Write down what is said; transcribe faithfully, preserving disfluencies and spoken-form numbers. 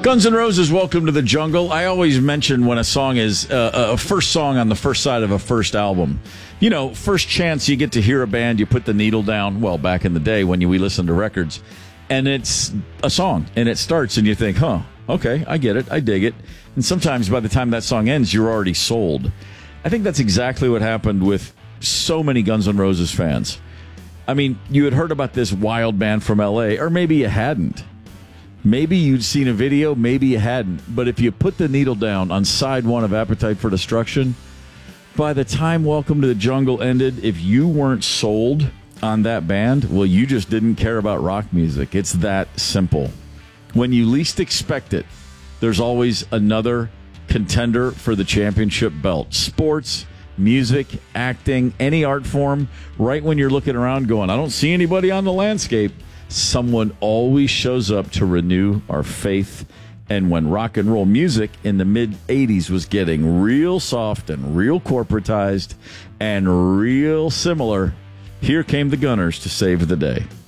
Guns N' Roses, Welcome to the Jungle. I always mention when a song is uh, a first song on the first side of a first album. You know, first chance you get to hear a band, you put the needle down. Well, back in the day when you, we listened to records, and it's a song, and it starts, and you think, huh, okay, I get it, I dig it. And sometimes by the time that song ends, you're already sold. I think that's exactly what happened with so many Guns N' Roses fans. I mean, you had heard about this wild band from L A, or maybe you hadn't. Maybe you'd seen a video, maybe you hadn't. But if you put the needle down on side one of Appetite for Destruction, by the time Welcome to the Jungle ended, if you weren't sold on that band, well, you just didn't care about rock music. It's that simple. When you least expect it, there's always another contender for the championship belt. Sports, music, acting, any art form, right when you're looking around going, I don't see anybody on the landscape, someone always shows up to renew our faith. And when rock and roll music in the mid-eighties was getting real soft and real corporatized and real similar, here came the Gunners to save the day.